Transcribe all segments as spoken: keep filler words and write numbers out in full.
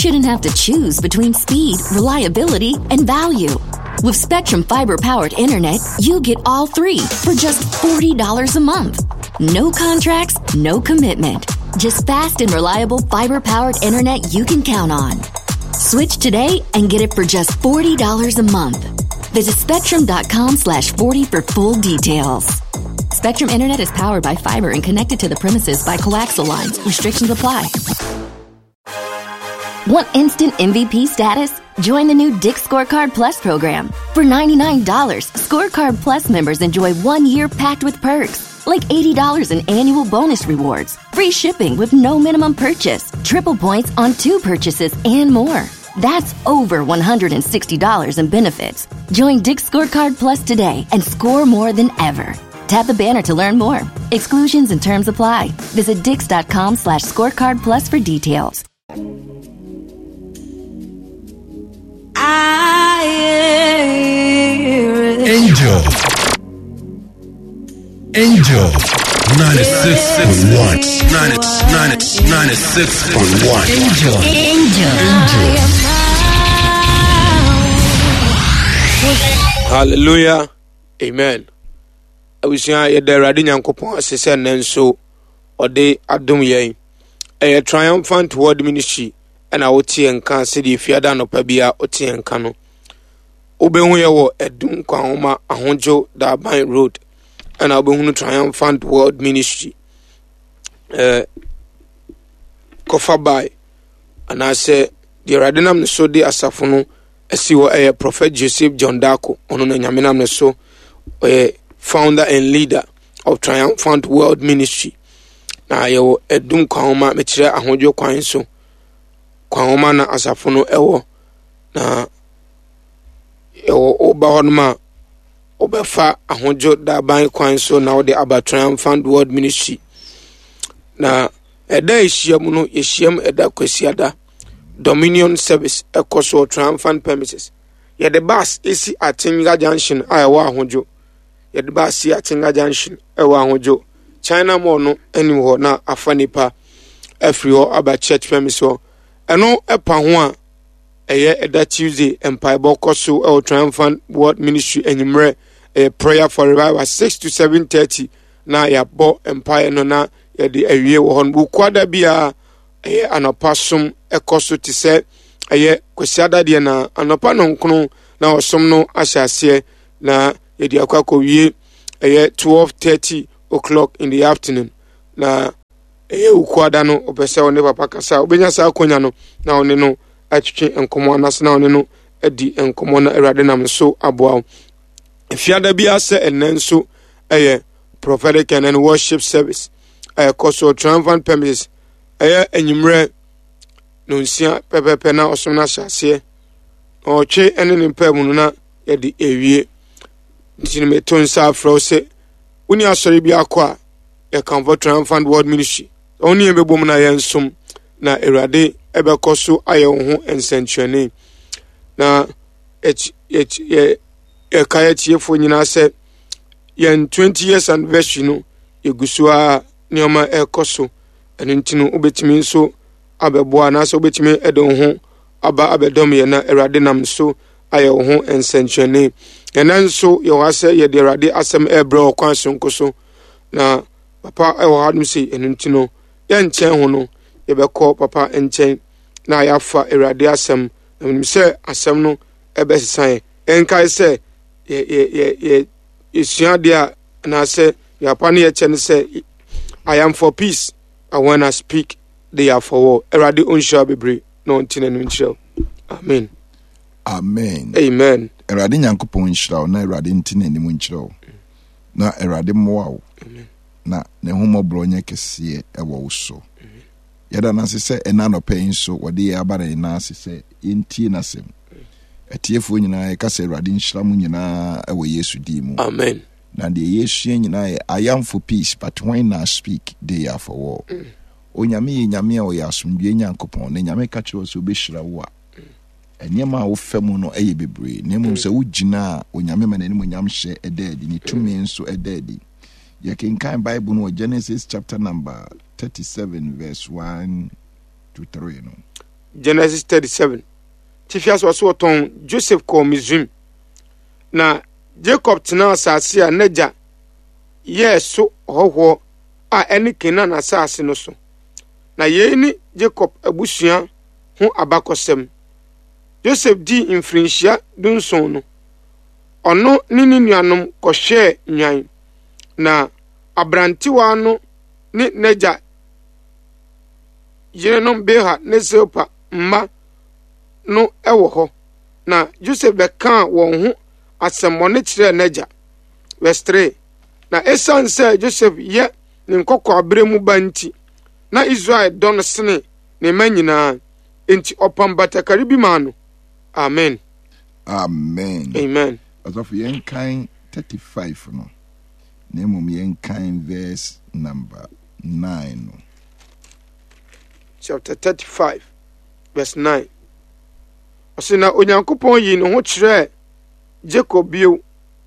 shouldn't have to choose between speed, reliability, and value. With Spectrum fiber-powered internet, you get all three for just forty dollars a month. No contracts, no commitment. Just fast and reliable fiber-powered internet you can count on. Switch today and get it for just forty dollars a month. Visit spectrum.com slash 40 for full details. Spectrum Internet is powered by fiber and connected to the premises by coaxial lines. Restrictions apply. Want instant M V P status? Join the new Dick's Scorecard Plus program. For ninety-nine dollars, Scorecard Plus members enjoy one year packed with perks, like eighty dollars in annual bonus rewards, free shipping with no minimum purchase, triple points on two purchases, and more. That's over one hundred sixty dollars in benefits. Join Dick's Scorecard Plus today and score more than ever. Tap the banner to learn more. Exclusions and terms apply. Visit dix.com slash scorecard plus for details. Angel. Angel. ninety-six point one. ninety-six point one. Angel. Angel. Angel. Hallelujah. Amen. I wish you had the Radin Yankopon assistant and so or they adum ye. A triumphant word ministry and I would see and can see the Fiada no Pabia or T and Cano. Obehuya Edun Kwama Ahonjo da Bain Road and I'll triumphant word ministry. Uh, Kofabai and I say the Radinam so de Asafono. See what a Prophet Joseph John Darko on Yaminam so a founder and leader of Triumphant World Ministry. Now you a dum kwama metire ahojo kwan so kwama na asafono ewo na ewo oba honma obefa ahojo da ban kwan so na the aba Triumphant World Ministry. Na eda ehyiam no ehyiam eda kwasiada Dominion Service Ecoso Triumphant Premises. Yet the bus is at Tinga Junction, Iowa Honjo. Yet the bus is at Tinga Junction, Iowa Honjo. China Mono, anywhere na Afanipa, Efrio, about church premises. And no Epahua, a year at that Tuesday, Empire Bokoso, our Triumphant World Ministry, and Yumre, a prayer for revival six to seven thirty. Na ya bo Empire Nona, ya the area on Bukwada Bia. Eye anopasum ekoso ti se eye kwasiada de na anopa no nkono na osom no ahyase na yedi akwakọ wie eye twelve thirty o'clock in the afternoon na eye ukwada no opese one papa kasa obenya sa akonya no na one no atwetwe enkomo anase na one no edi enkomo na erade nam so aboa fiada bia se enenso eye prophetic and worship service eye koso triumphant premises aya enyimre no nsia pepepe na osom na hyase otwe ene ne mpamu na ye de ewie ntini meton sa afro se uni asori bi akwa e Comfort Triumphant World Ministry oni ebebom na yensom na erade ebekoso aye wo ho ensentuane na et et ye e kaya tiefo nyina se yen twenty years anniversary no egusu a nioma ekoso enu ntinu obetimi nso abeboa na so obetimi edon ho aba abedom ye na erade nam so aye wo ho ensentuane ena nso ye wase ye de erade asem ebre okwan sonkoso na papa e wo hadum se enu ntino ye nchen ho no ye beko papa enchen na yafa erade asem enu se asem no ebesisan enkai se ye ye ye ye isuade a na se ya pa ne ye chen se I am for peace. And when I speak, they are for war. Erade unsha bebre no ntine no nchiro. Amen. Amen. Amen. Erade nyankopon nchiro na erade ntine ni nchiro. Na erade moa wo. Amen. Na ne homobro nya kese e wo so. Yada na se ena no pay so wode ya bare na se entie na sem. Etiefo nyina e ka se erade nchira mu nyina e wo Yesu di mu. Amen. Na the Yesu nyina I am for peace, but when I speak, they are for war. Mm. O nyame nyame o yasumdwe nyankopon na nyame ka kire so behira wo a. Enyema wo femu no eye bebre. Na mum se wugina o nyame manani mo nyam hye edadi ni tumi nso edadi. Ye kenkan Bible no Genesis chapter number thirty-seven verse one to three no. Genesis thirty-seven. Tifias was what on Joseph called Mizrim. Na Jacob tena asase a neja yes so hoho a eni Kenan asase no so. Na ye ni Jacob abusua ho abakosem. Joseph di infrinchia dunson no. Ono ni ni nuanom kohwe nwan. Na abrantiwa no ni neja yerenom Beha ne Zilpa mma no ewo ho. Na Joseph beka won ho asemone kire neja. Verse three. Na esan se Joseph ye ne nkokọ abremu banti na Israel don sene ne manyina enti opambata karibi mano. Amen. Amen. Amen. As of yenkan thirty-five no. Nemum yenkan verse number nine no. Chapter thirty-five verse nine. Osina onyankopon yi no ho kire Jacob bio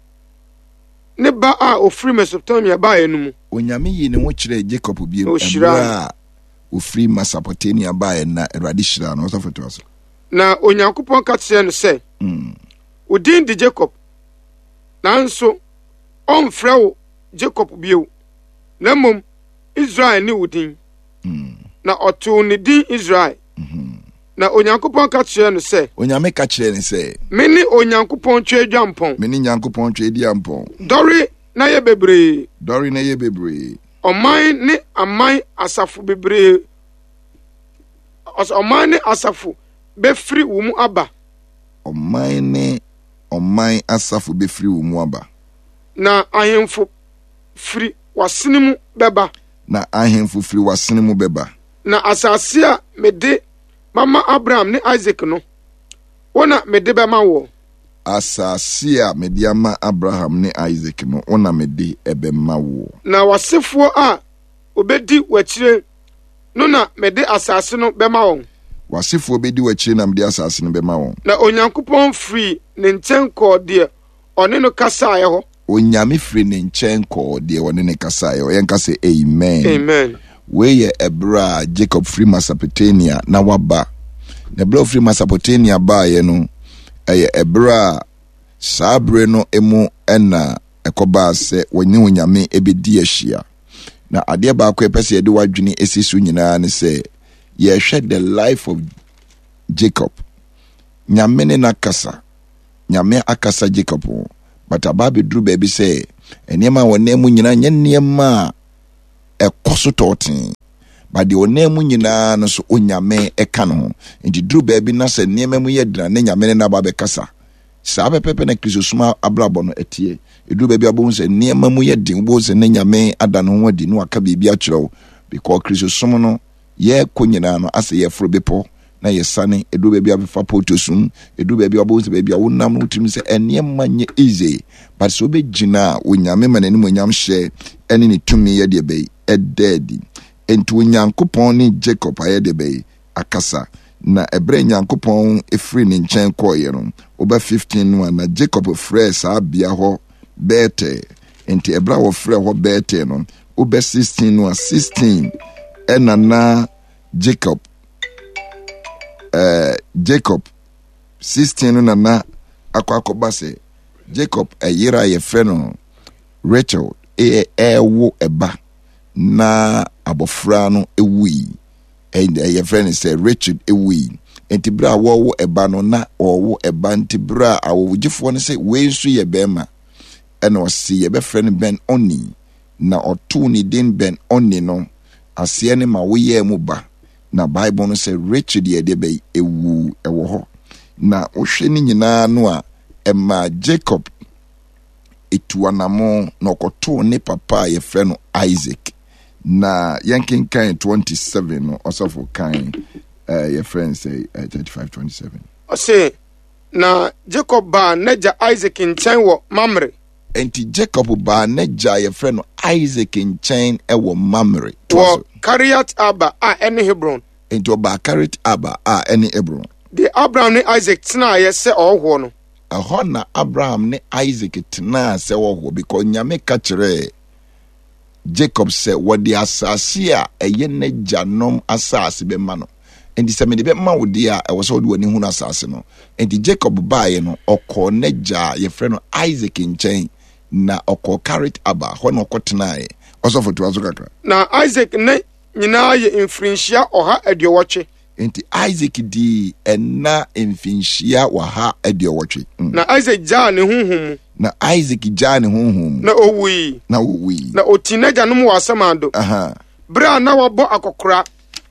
ne ba a ofri Mesopotamia ba enum. Onyame yi ne ho kire Jacob bio ebra ofri Mesopotamia ba na Awurade hira no so foto so. Na onyankopon ka kire no se, mm. Udin di Jacob. Nanso onfrɛ wo Jacob bio. Na mom Israel ni udin. Mm. Na otu ni din Israel. Mhm. Na onyankopon ka kire no se, onyame ka kire ne se, meni onyankopon twedwampon. Meni nyankopon twediampon. Dori na ye bebre. Dori na ye bebre. Oman ni aman asafu bebre. Os oman ni asafu befri wo mu aba. Oman ni oman asafu befri wo mu aba. Na ahemfo fri wasene mu beba. Na ahemfo fri wasene mu beba. Na asase a mede mama Abraham ni Isaac no. Wona mede be ma wo. Asase a mede ama Abraham ni Isaac no wona mede ebe ma wo. Na wasefo a obedi wachire no na mede asase no be ma wo. Wasefo obedi wachire na mede asase no be ma wo. Na onyankopon free ne nchen ko de one no kasa ye ho. Onyame free ne nchen ko de one ne kasa ye ho. Yenka say amen. Amen. Weye ebra Jacob free Mesopotamia na waba. Na ebra free Mesopotamia ba ye no eye ebra sabre no emu ena ekoba se wonye onyame ebedi ahia. Na ade ba akwa pese ye de wadwene esisu nyina ne se ye hwe the life of Jacob. Nyame ne nakasa. Nyame akasa Jacob. But ababe dru baby say enema wonemu nyina nye niema ekoso totin. But the onemu nyina no so onyame eka no. Nti dru baby na se niema mu yedina ne nyame na babe kasa. Sa pepe na Krisosuma abrabo no etie. Edru baby abon se niema mu yedin bo se ne nyame ada no ho adi no aka bibia kyerɛw because Krisosum no ye konyina no ase ye fro bepo na ye sane edru baby abefa potosum edru baby abon se baby awonam no utim se eniema nye easy but so be gina onyame manani monyam hye ene ne tumi ye de be ededi enti onyankopon ni Jacob aye de be akasa na ebre nyankopon efri ne nchen koye no oba fifteen no na Jacob frɛ saa bia ho bete enti ebra wo frɛ ho bete no oba sixteen no sixteen ena na Jacob uh, Jacob sixteen no na akwa akoba se Jacob ayira ye frɛ no Rachel e ewo eba na abofra no ewui and ye friend say Richard ewui enti bra wo eba no na owo eba enti bra awogifo no say we nso ye bema ena o si ye be friend Ben Oni na otu ni din Ben Oni no ase ne ma wo ye mu ba na Bible no say Richard ye de be ewu ewo ho na ohwe ni nyina no a ema Jacob etuanamo na okoto ne papa ye friend no Isaac na yankin kan twenty-seven no also for kan uh, your friends say uh, thirty-five twenty-seven. O say na Jacob ba neja Isaac nchen wo Mamre. Enti Jacob ba neja your friend Isaac nchen e wo Mamre. Wo Kiriat Arba a ene Hebron. Enti oba Kiriat Arba a ene Hebron. The Abraham ne Isaac tena ye se ohwo no. Ehọ na Abraham ne Isaac tena se ohwo because nyame ka kire Jacob said what the asasi a eye ne janom asasi be ma no enti se me de be ma wo de a e wo se wo de wani hu na asase no enti Jacob baaye no okọ neja ye frɛ no Isaac nkyɛn na okọ carrot aba ho na okotenae osofo to azo kakra na Isaac ne nyina ye mfrinhia oha aduowɔtwe enti Isaac di ena mfinhia waha aduowɔtwe mm. na Isaac ja ne honhom na Isaac ja ne honhom na owui na owui na otineja no mu wasamado aha bra na wabɔ akokora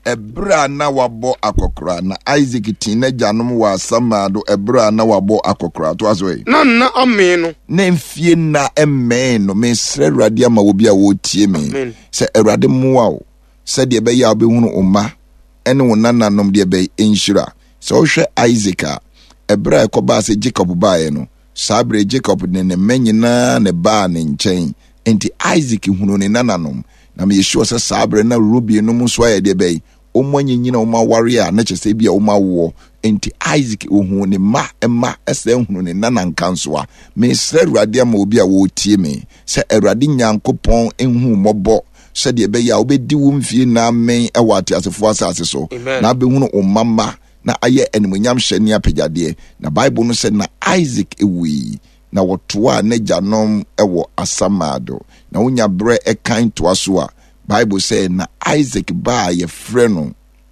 ebra na wabɔ akokora na Isaac tineja no mu wasamado ebra na wabɔ akokora to aso yi na na ame no na mfie na emme no me sre Awurade ama wo bia wo tie me se Awurade moa wo se de be ya obehunu oma ene wo nananom de be enhyira se wo hwɛ Isaac a ebra ekoba se Jacob baaye no sabre Jacob ne ne manyina ne ba ne nkyɛn enti Isaac hunu ne nananom na me yesho se sabre na Ruben no mu so aye de be omanyina oma ware a na kyese bia oma wo enti Isaac ohun ne ma ema ese hunu ne nananka nso a me sre Awurade ama obi a wo tie me se Awurade Nyankopɔn enhu mɔbɔ se de be ya obedi wo mfie na men e wate asefo asase so na behunu o mama na aye enimonyam hyɛne apegyade na Bible no se na Isaac ewi na wotoa na gyanom ewo asamado na wonya bre ekan to aso a Bible say na Isaac ba ye frɛ no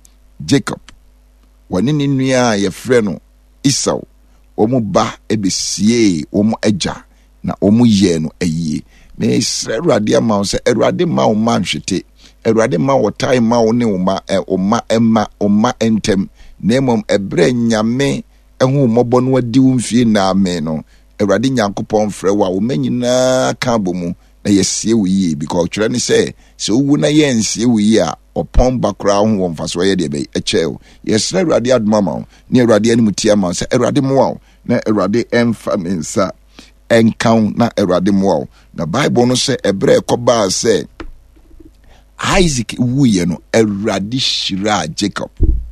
Jacob wani ne nua ye frɛ no Esau omu ba ebesie omu agya na omu ye no ayie me sre Awurade ama wo se Awurade ma wo man hwete Awurade ma wo tai ma wo ne wo ma e o ma emma o ma entem na emom ebre nyame ehu mobɔ no adi wo mfie na ame no Awurade Nyankopɔn frɛ wa wo manyina ka bomu na yesie wo yie because twere ne sɛ se wo na ye nsie wo yie a opon bakra ho wo mfaso ye de be ekyɛw yesre Awurade adoma ma wo ne Awurade anim tia ma sɛ Awurade moa wo na Awurade emfa ne nsa enkan na Awurade moa wo na Bible no sɛ ebre ekoba sɛ Isaac wuye no Awurade hyira Jacob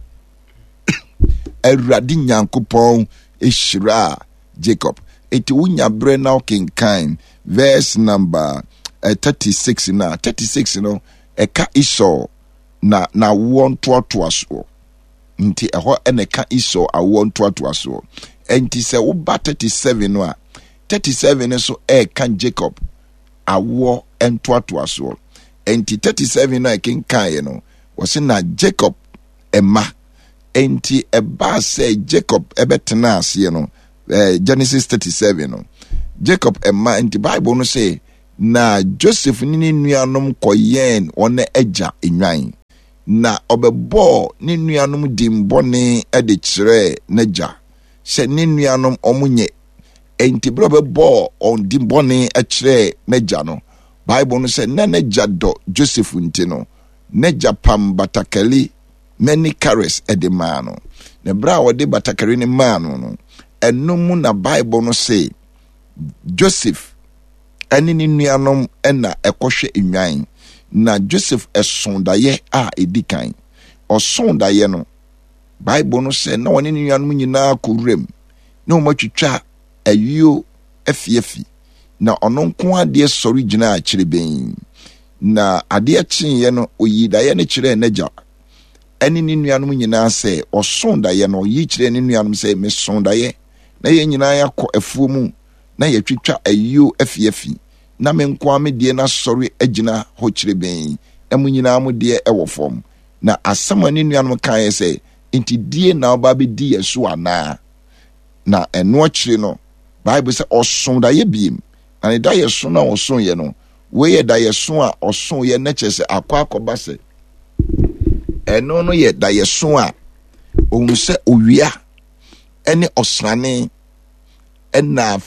Awurade Nyankopɔn ehyira Jacob eti wunya bre na okenkan verse number uh, thirty-six na thirty-six no eka Esau na na won toatoa so nti eho eneka Esau awon toatoa so enti se wo ba thirty-seven no a thirty-seven so eka Jacob awo entoatoa so enti thirty-seven no ekenkan ye no wose na Jacob ema enti eba se Jacob ebetena ase no uh, Genesis thirty-seven no Jacob ema enti Bible no say na Joseph ni ne nuanom koyen one agya enwan na obebo ne nuanom dimbone e de kire n'agya se ne nuanom omunye enti bro obebo on dimbone e kire n'agya no Bible no say na n'agya do Joseph nti no n'agya pam batakali many carrots e de mano na bra wo de batakari ne mano no enum na Bible no say Joseph eni ni nuanom ena ekohwe enwan na Joseph esondaye a edikan osondaye no Bible no say na woni ni nuanom nyina korem na omatwitwa ayuo afiefi na ono nko ade sori gina akire ben na ade chinye no oyidaye ne kire n'agya eni ni nuanom nyina say osondaye no yi kire ni nuanom say mesondaye na ye nyina yakọ afuo mu na yatwitwa ayuo afiefi na menkwa me de na sori agina ho kire ben na munyina mu de e wo fom na asama ni nuanom kan say enti die na oba be di yeso ana na eno kire no Bible say oson da ye biem na da ye so na oson ye no we ye da ye so a oson ye na chese akwa akoba se eno no ye da ye so a ohun se owia ene osrane ena